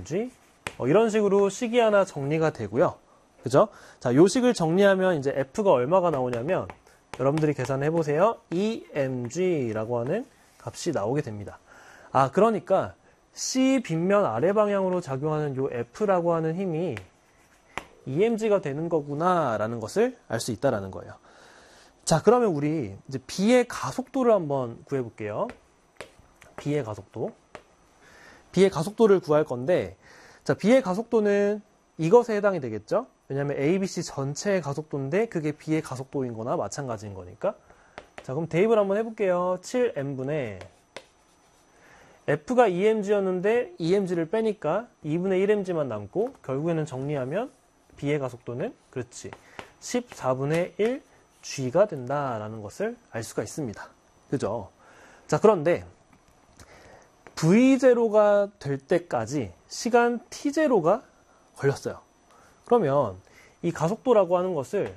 mg 이런 식으로 식이 하나 정리가 되고요. 그죠? 자, 요 식을 정리하면 이제 F가 얼마가 나오냐면 여러분들이 계산해 보세요. EMG라고 하는 값이 나오게 됩니다. 아, 그러니까 C 빗면 아래 방향으로 작용하는 요 F라고 하는 힘이 EMG가 되는 거구나라는 것을 알 수 있다라는 거예요. 자, 그러면 우리 이제 B의 가속도를 한번 구해 볼게요. B의 가속도. B의 가속도를 구할 건데, 자, B의 가속도는 이것에 해당이 되겠죠? 왜냐하면 ABC 전체의 가속도인데 그게 B의 가속도인 거나 마찬가지인 거니까. 자, 그럼 대입을 한번 해볼게요. 7m분의 F가 2mg였는데 2mg를 빼니까 2분의 1mg만 남고 결국에는 정리하면 B의 가속도는 그렇지 14분의 1g가 된다라는 것을 알 수가 있습니다. 그죠? 자, 그런데 V0가 될 때까지 시간 T0가 걸렸어요. 그러면 이 가속도라고 하는 것을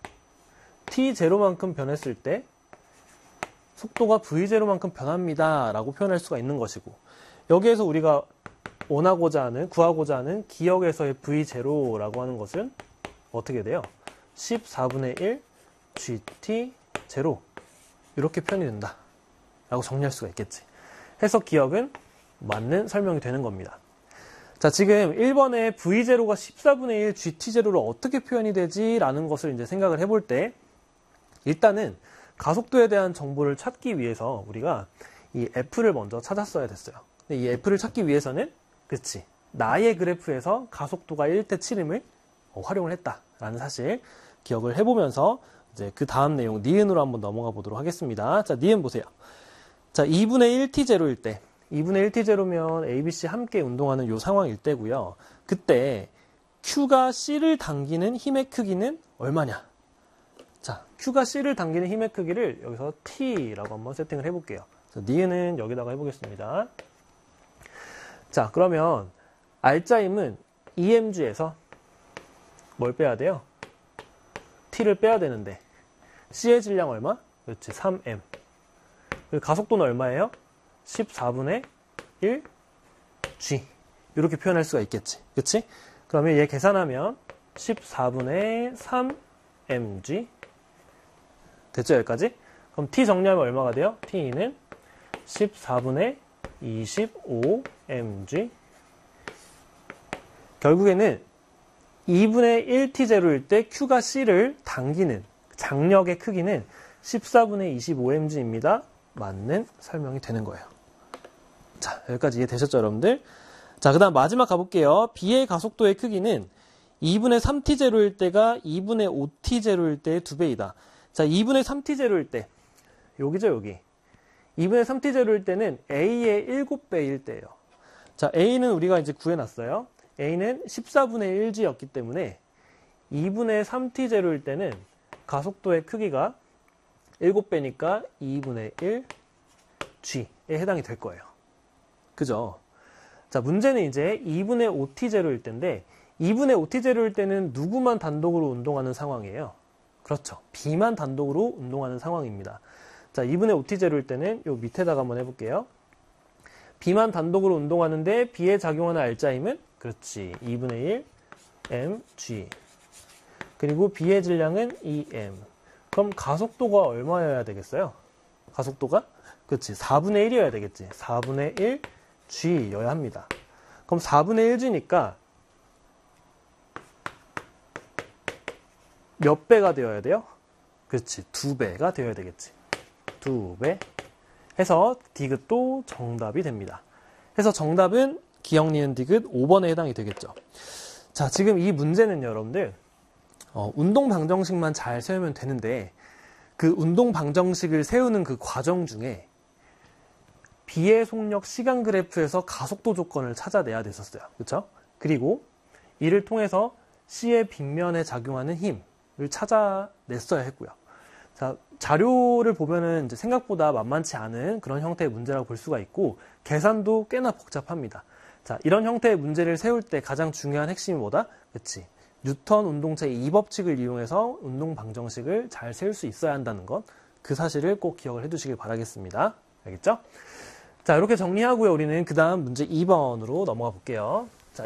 T0만큼 변했을 때 속도가 V0만큼 변합니다 라고 표현할 수가 있는 것이고, 여기에서 우리가 구하고자 하는 기역에서의 V0라고 하는 것은 어떻게 돼요? 14분의 1 GT0 이렇게 표현이 된다 라고 정리할 수가 있겠지. 해서 기역은 맞는 설명이 되는 겁니다. 자, 지금 1번에 V0가 14분의 1 GT0로 어떻게 표현이 되지? 라는 것을 이제 생각을 해볼 때, 일단은 가속도에 대한 정보를 찾기 위해서 우리가 이 F를 먼저 찾았어야 됐어요. 근데 이 F를 찾기 위해서는, 그치, 나의 그래프에서 가속도가 1대 7임을 활용을 했다라는 사실 기억을 해보면서 이제 그 다음 내용, 니은으로 한번 넘어가 보도록 하겠습니다. 자, 니은 보세요. 자, 2분의 1t0일 때, 2분의 1t0면 ABC 함께 운동하는 요 상황일 때고요. 그때 Q가 C를 당기는 힘의 크기는 얼마냐? 자, Q가 C를 당기는 힘의 크기를 여기서 T라고 한번 세팅을 해볼게요. 니은은 여기다가 해보겠습니다. 자, 그러면 R자임은 EMG에서 뭘 빼야 돼요? T를 빼야 되는데 C의 질량 얼마? 그렇지, 3m. 가속도는 얼마예요? 14분의 1 G. 이렇게 표현할 수가 있겠지. 그치? 그러면 얘 계산하면 14분의 3 mg. 됐죠, 여기까지? 그럼 T 정리하면 얼마가 돼요? T는 14분의 25 mg. 결국에는 2분의 1t0일 때 Q가 C를 당기는 장력의 크기는 14분의 25mg입니다. 맞는 설명이 되는 거예요. 자, 여기까지 이해되셨죠, 여러분들? 자, 그 다음 마지막 가볼게요. B의 가속도의 크기는 2분의 3t0일 때가 2분의 5t0일 때의 2배이다. 자, 2분의 3t0일 때, 여기죠, 여기. 2분의 3t0일 때는 A의 7배일 때예요. 자, A는 우리가 이제 구해놨어요. A는 14분의 1g였기 때문에 2분의 3t0일 때는 가속도의 크기가 7배니까 2분의 1g에 해당이 될 거예요. 그죠? 자, 문제는 이제 2분의 5t0일 때인데 2분의 5t0일 때는 누구만 단독으로 운동하는 상황이에요? 그렇죠. B만 단독으로 운동하는 상황입니다. 자, 2분의 5t0일 때는 요 밑에다가 한번 해볼게요. B만 단독으로 운동하는데 B에 작용하는 R자임은 그렇지, 2분의 1 mg. 그리고 B의 질량은 2m. 그럼 가속도가 얼마여야 되겠어요? 가속도가? 그렇지, 4분의 1이어야 되겠지. 4분의 1 g여야 합니다. 그럼 4분의 1g니까 몇 배가 되어야 돼요? 그렇지, 2배가 되어야 되겠지. 2배 해서 디귿도 정답이 됩니다. 해서 정답은 기역, 니은, 디귿 5번에 해당이 되겠죠. 자, 지금 이 문제는 여러분들 운동 방정식만 잘 세우면 되는데, 그 운동 방정식을 세우는 그 과정 중에 B의 속력 시간 그래프에서 가속도 조건을 찾아내야 됐었어요. 그렇죠? 그리고 이를 통해서 C의 빗면에 작용하는 힘을 찾아냈어야 했고요. 자, 자료를 보면은 이제 생각보다 만만치 않은 그런 형태의 문제라고 볼 수가 있고, 계산도 꽤나 복잡합니다. 자, 이런 형태의 문제를 세울 때 가장 중요한 핵심이 뭐다? 그치, 뉴턴 운동체 2법칙을 이용해서 운동 방정식을 잘 세울 수 있어야 한다는 것, 그 사실을 꼭 기억을 해두시길 바라겠습니다. 알겠죠? 자, 이렇게 정리하고요. 우리는 그 다음 문제 2번으로 넘어가 볼게요.